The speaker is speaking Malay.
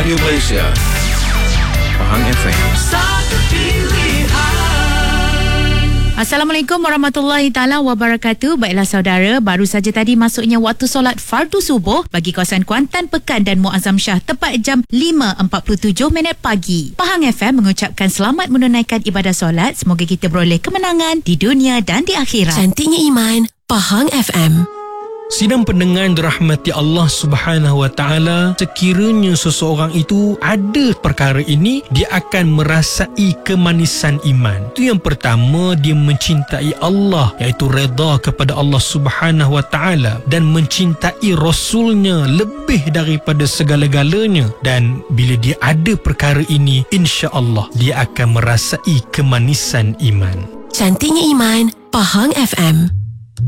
Radio Malaysia, Pahang FM. Satu pilihan. Assalamualaikum warahmatullahi taala wabarakatuh. Baiklah saudara, baru saja tadi masuknya waktu solat fardu subuh bagi kawasan Kuantan, Pekan dan Muazzam Shah tepat jam 5.47 pagi. Pahang FM mengucapkan selamat menunaikan ibadah solat. Semoga kita beroleh kemenangan di dunia dan di akhirat. Cantiknya iman, Pahang FM. Sidang pendengar dirahmati Allah Subhanahu Wa Taala, sekiranya seseorang itu ada perkara ini, dia akan merasai kemanisan iman. Itu yang pertama, dia mencintai Allah, iaitu redha kepada Allah Subhanahu Wa Taala dan mencintai Rasulnya lebih daripada segala-galanya. Dan bila dia ada perkara ini, insya-Allah dia akan merasai kemanisan iman. Cantiknya iman, Pahang FM.